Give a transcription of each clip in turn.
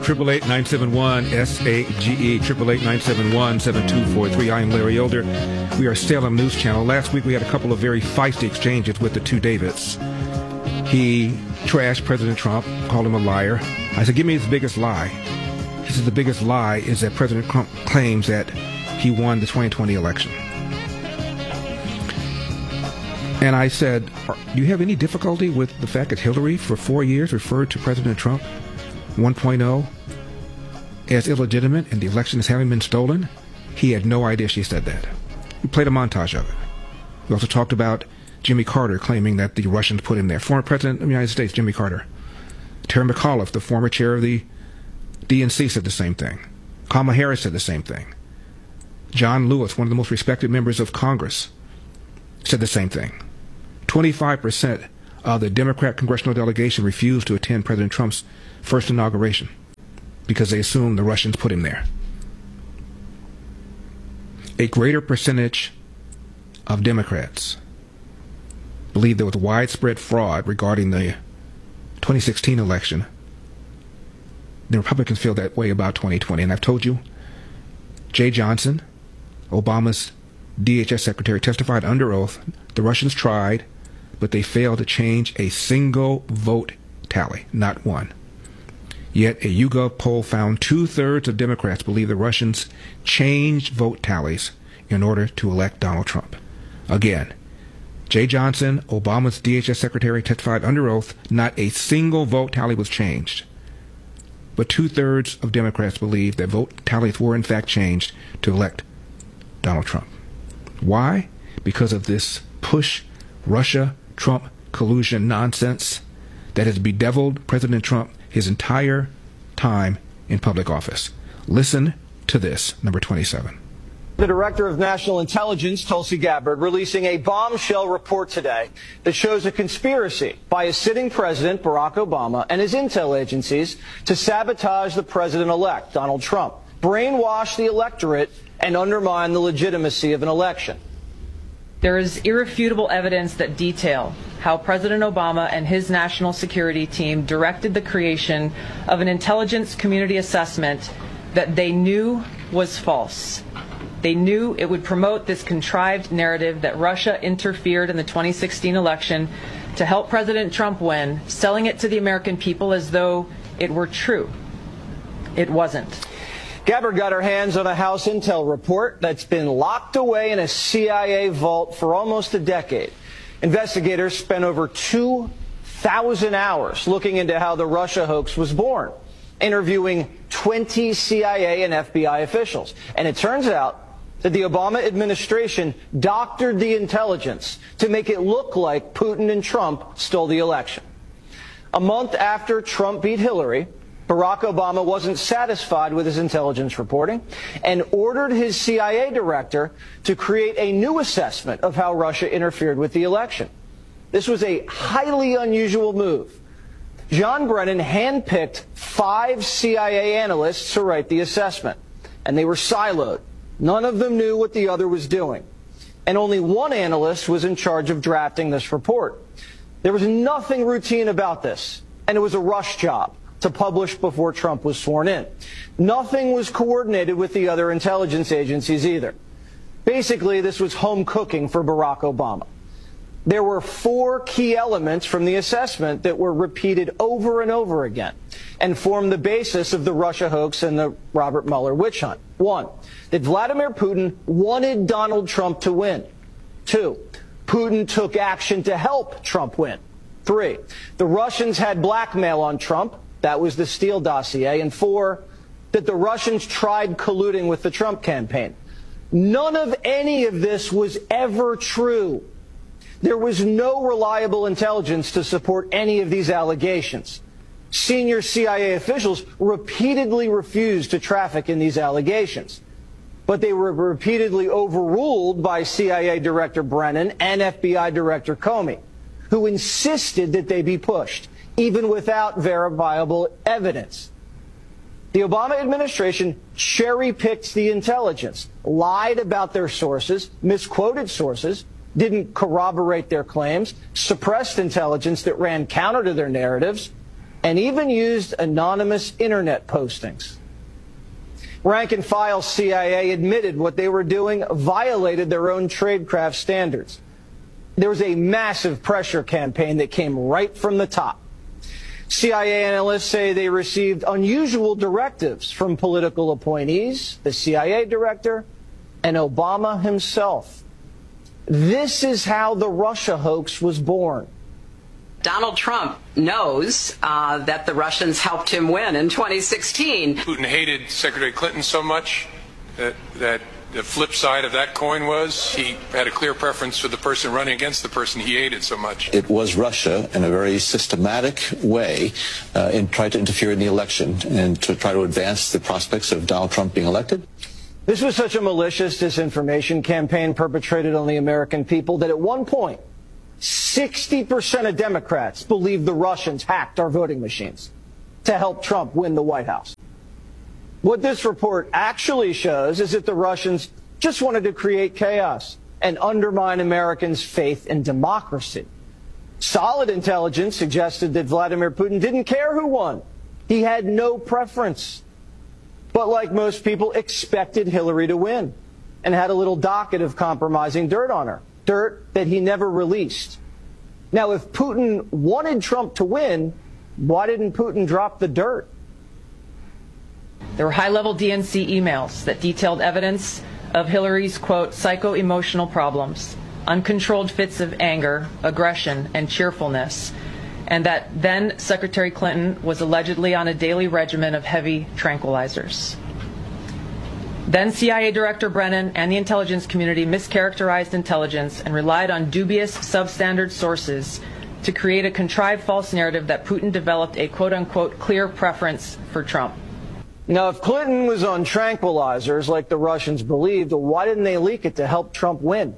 888-971-SAGE, 888-971-7243. I am Larry Elder. We are Salem News Channel. Last week we had a couple of very feisty exchanges with the two Davids. He trashed President Trump, called him a liar. I said, give me his biggest lie. He said the biggest lie is that President Trump claims that he won the 2020 election. And I said, do you have any difficulty with the fact that Hillary for 4 years referred to President Trump 1.0 as illegitimate and the election as having been stolen? He had no idea she said that. We played a montage of it. We also talked about Jimmy Carter claiming that the Russians put him there. Former President of the United States, Jimmy Carter. Terry McAuliffe, the former chair of the DNC, said the same thing. Kamala Harris said the same thing. John Lewis, one of the most respected members of Congress, said the same thing. 25% of the Democrat congressional delegation refused to attend President Trump's first inauguration because they assumed the Russians put him there. A greater percentage of Democrats believe there was widespread fraud regarding the 2016 election. The Republicans feel that way about 2020. And I've told you, Jeh Johnson, Obama's DHS secretary, testified under oath. The Russians tried, but they failed to change a single vote tally, not one. Yet a YouGov poll found 2/3 of Democrats believe the Russians changed vote tallies in order to elect Donald Trump. Again, Jeh Johnson, Obama's DHS secretary, testified under oath, not a single vote tally was changed. But 2/3 of Democrats believe that vote tallies were in fact changed to elect Donald Trump. Why? Because of this push Russia-Trump collusion nonsense that has bedeviled President Trump his entire time in public office. Listen to this, number 27. The Director of National Intelligence, Tulsi Gabbard, releasing a bombshell report today that shows a conspiracy by a sitting president, Barack Obama, and his intel agencies to sabotage the president-elect, Donald Trump, brainwash the electorate, and undermine the legitimacy of an election. There is irrefutable evidence that detail how President Obama and his national security team directed the creation of an intelligence community assessment that they knew was false. They knew it would promote this contrived narrative that Russia interfered in the 2016 election to help President Trump win, selling it to the American people as though it were true. It wasn't. Gabbard got her hands on a House intel report that's been locked away in a CIA vault for almost a decade. Investigators spent over 2,000 hours looking into how the Russia hoax was born, interviewing 20 CIA and FBI officials. And it turns out that the Obama administration doctored the intelligence to make it look like Putin and Trump stole the election. A month after Trump beat Hillary, Barack Obama wasn't satisfied with his intelligence reporting and ordered his CIA director to create a new assessment of how Russia interfered with the election. This was a highly unusual move. John Brennan handpicked 5 CIA analysts to write the assessment, and they were siloed. None of them knew what the other was doing, and only one analyst was in charge of drafting this report. There was nothing routine about this, and it was a rush job to publish before Trump was sworn in. Nothing was coordinated with the other intelligence agencies either. Basically, this was home cooking for Barack Obama. There were 4 key elements from the assessment that were repeated over and over again and formed the basis of the Russia hoax and the Robert Mueller witch hunt. 1, that Vladimir Putin wanted Donald Trump to win. 2, Putin took action to help Trump win. 3, the Russians had blackmail on Trump. That was the Steele dossier. And 4, that the Russians tried colluding with the Trump campaign. None of any of this was ever true. There was no reliable intelligence to support any of these allegations. Senior CIA officials repeatedly refused to traffic in these allegations, but they were repeatedly overruled by CIA Director Brennan and FBI Director Comey, who insisted that they be pushed, even without verifiable evidence. The Obama administration cherry-picked the intelligence, lied about their sources, misquoted sources, didn't corroborate their claims, suppressed intelligence that ran counter to their narratives, and even used anonymous internet postings. Rank and file CIA admitted what they were doing violated their own tradecraft standards. There was a massive pressure campaign that came right from the top. CIA analysts say they received unusual directives from political appointees, the CIA director, and Obama himself. This is how the Russia hoax was born. Donald Trump knows that the Russians helped him win in 2016. Putin hated Secretary Clinton so much that the flip side of that coin was he had a clear preference for the person running against the person he hated so much. It was Russia in a very systematic way in trying to interfere in the election and to try to advance the prospects of Donald Trump being elected. This was such a malicious disinformation campaign perpetrated on the American people that at one point, 60% of Democrats believed the Russians hacked our voting machines to help Trump win the White House. What this report actually shows is that the Russians just wanted to create chaos and undermine Americans' faith in democracy. Solid intelligence suggested that Vladimir Putin didn't care who won. He had no preference. But like most people, expected Hillary to win and had a little docket of compromising dirt on her, dirt that he never released. Now, if Putin wanted Trump to win, why didn't Putin drop the dirt? There were high-level DNC emails that detailed evidence of Hillary's, quote, psycho-emotional problems, uncontrolled fits of anger, aggression, and cheerfulness, and that then Secretary Clinton was allegedly on a daily regimen of heavy tranquilizers. Then CIA Director Brennan and the intelligence community mischaracterized intelligence and relied on dubious substandard sources to create a contrived false narrative that Putin developed a, quote-unquote, clear preference for Trump. Now, if Clinton was on tranquilizers like the Russians believed, why didn't they leak it to help Trump win?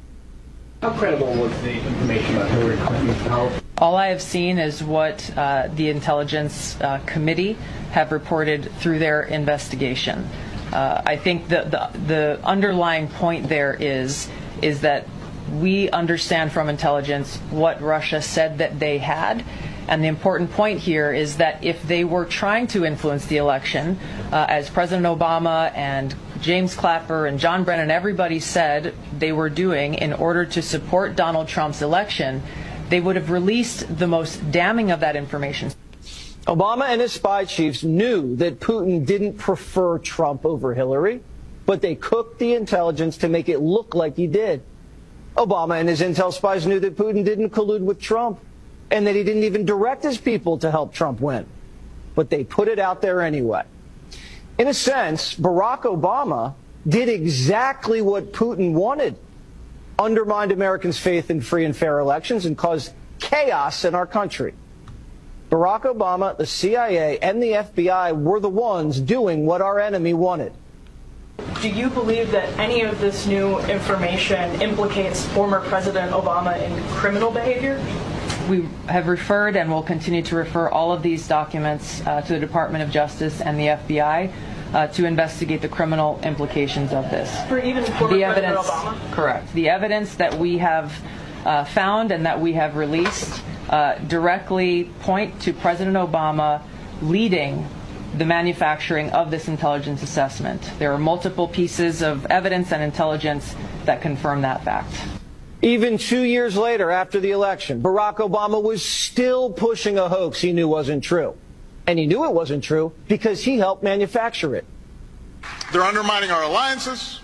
How credible was the information about Hillary Clinton's health? All I have seen is what the Intelligence Committee have reported through their investigation. I think the underlying point there is that we understand from intelligence what Russia said that they had. And the important point here is that if they were trying to influence the election, as President Obama and James Clapper and John Brennan, everybody said they were doing in order to support Donald Trump's election, they would have released the most damning of that information. Obama and his spy chiefs knew that Putin didn't prefer Trump over Hillary, but they cooked the intelligence to make it look like he did. Obama and his intel spies knew that Putin didn't collude with Trump and that he didn't even direct his people to help Trump win. But they put it out there anyway. In a sense, Barack Obama did exactly what Putin wanted, undermined Americans' faith in free and fair elections and caused chaos in our country. Barack Obama, the CIA, and the FBI were the ones doing what our enemy wanted. Do you believe that any of this new information implicates former President Obama in criminal behavior? We have referred and will continue to refer all of these documents to the Department of Justice and the FBI to investigate the criminal implications of this. For even former President Obama? Correct. The evidence that we have found and that we have released directly point to President Obama leading the manufacturing of this intelligence assessment. There are multiple pieces of evidence and intelligence that confirm that fact. Even 2 years later, after the election, Barack Obama was still pushing a hoax he knew wasn't true. And he knew it wasn't true because he helped manufacture it. They're undermining our alliances,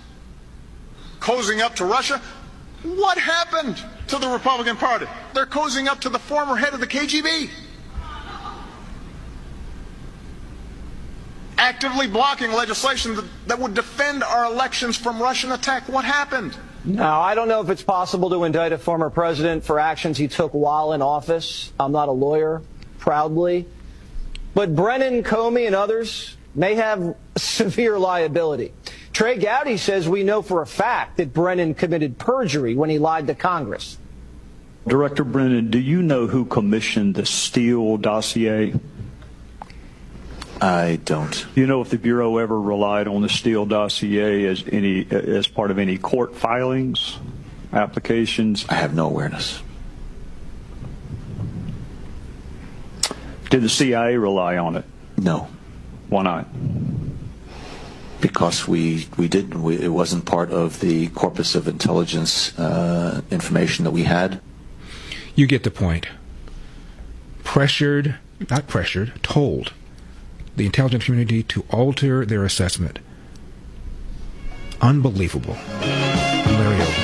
cozying up to Russia. What happened to the Republican Party? They're cozying up to the former head of the KGB. Actively blocking legislation that would defend our elections from Russian attack. What happened? Now, I don't know if it's possible to indict a former president for actions he took while in office. I'm not a lawyer, proudly. But Brennan, Comey, and others may have severe liability. Trey Gowdy says we know for a fact that Brennan committed perjury when he lied to Congress. Director Brennan, do you know who commissioned the Steele dossier? I don't. Do you know if the Bureau ever relied on the Steele dossier as part of any court filings, applications? I have no awareness. Did the CIA rely on it? No. Why not? Because we didn't. It wasn't part of the corpus of intelligence information that we had. You get the point. Told the intelligence community to alter their assessment. Unbelievable. Larry Elder.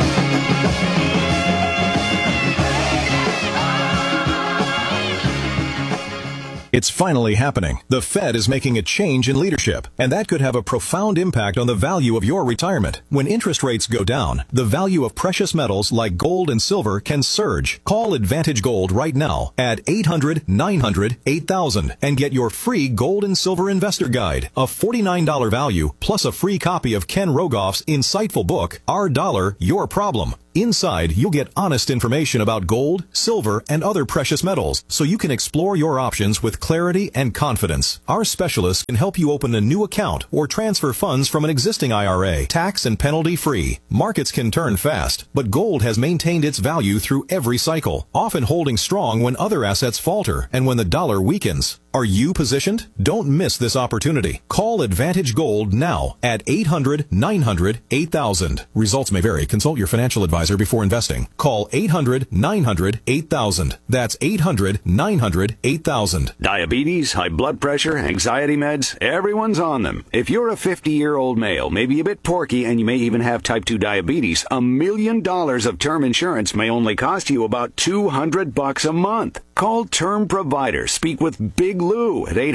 It's finally happening. The Fed is making a change in leadership, and that could have a profound impact on the value of your retirement. When interest rates go down, the value of precious metals like gold and silver can surge. Call Advantage Gold right now at 800-900-8000 and get your free gold and silver investor guide, a $49 value, plus a free copy of Ken Rogoff's insightful book, Our Dollar, Your Problem. Inside, you'll get honest information about gold, silver, and other precious metals, so you can explore your options with clarity and confidence. Our specialists can help you open a new account or transfer funds from an existing IRA, tax and penalty free. Markets can turn fast, but gold has maintained its value through every cycle, often holding strong when other assets falter and when the dollar weakens. Are you positioned? Don't miss this opportunity. Call Advantage Gold now at 800-900-8000. Results may vary. Consult your financial advisor before investing. Call 800-900-8000. That's 800-900-8000. Diabetes, high blood pressure, anxiety meds, everyone's on them. If you're a 50-year-old male, maybe a bit porky, and you may even have type 2 diabetes, $1 million of term insurance may only cost you about $200 a month. Call Term Provider. Speak with Big Lou at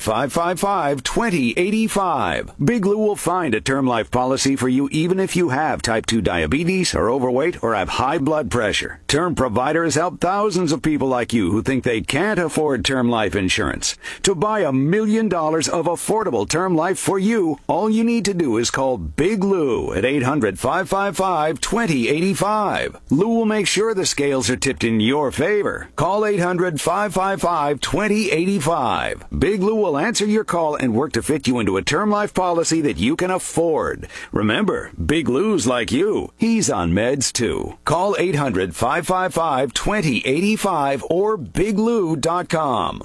800-555-2085. Big Lou will find a term life policy for you even if you have type 2 diabetes, are overweight, or have high blood pressure. Term Provider has helped thousands of people like you who think they can't afford term life insurance. To buy $1 million of affordable term life for you, all you need to do is call Big Lou at 800-555-2085. Lou will make sure the scales are tipped in your favor. Call 800-555-2085. Big Lou will answer your call and work to fit you into a term life policy that you can afford. Remember, Big Lou's like you. He's on meds too. Call 800-555-2085 or biglou.com.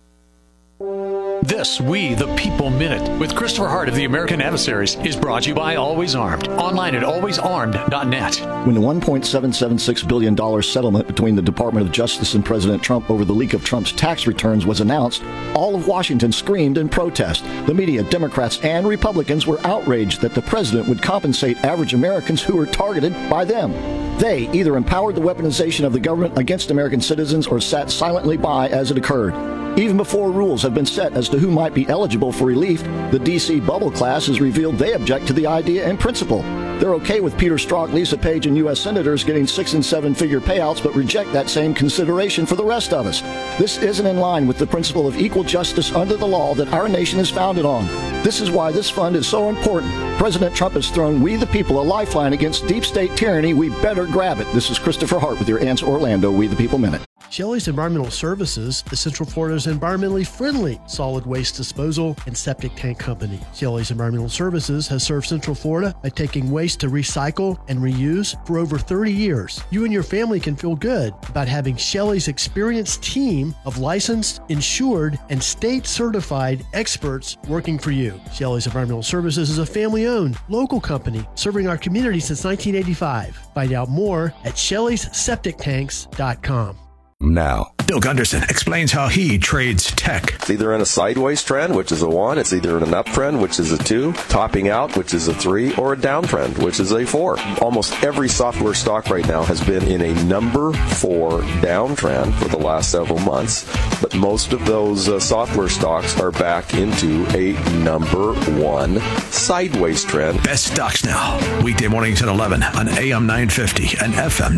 This We the People Minute with Christopher Hart of the American Adversaries is brought to you by Always Armed. Online at alwaysarmed.net. When the $1.776 billion settlement between the Department of Justice and President Trump over the leak of Trump's tax returns was announced, all of Washington screamed in protest. The media, Democrats, and Republicans were outraged that the president would compensate average Americans who were targeted by them. They either empowered the weaponization of the government against American citizens or sat silently by as it occurred. Even before rules have been set as to who might be eligible for relief, the D.C. bubble class has revealed they object to the idea in principle. They're okay with Peter Strzok, Lisa Page, and U.S. senators getting 6- and 7-figure payouts, but reject that same consideration for the rest of us. This isn't in line with the principle of equal justice under the law that our nation is founded on. This is why this fund is so important. President Trump has thrown we the people a lifeline against deep state tyranny. We better grab it. This is Christopher Hart with your Answer Orlando We the People Minute. Shelley's Environmental Services is Central Florida's environmentally friendly solid waste disposal and septic tank company. Shelley's Environmental Services has served Central Florida by taking waste to recycle and reuse for over 30 years. You and your family can feel good about having Shelley's experienced team of licensed, insured, and state-certified experts working for you. Shelley's Environmental Services is a family-owned, local company serving our community since 1985. Find out more at Shelley'sSepticTanks.com. Now, Bill Gunderson explains how he trades tech. It's either in a sideways trend, which is a 1. It's either in an uptrend, which is a 2. Topping out, which is a 3. Or a downtrend, which is a 4. Almost every software stock right now has been in a number 4 downtrend for the last several months. But most of those software stocks are back into a number 1 sideways trend. Best stocks now. Weekday mornings at 11 on AM 950 and FM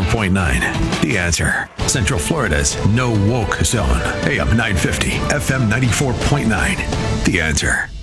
94.9. The Answer. Central Florida's no woke zone. AM 950, FM 94.9. The Answer.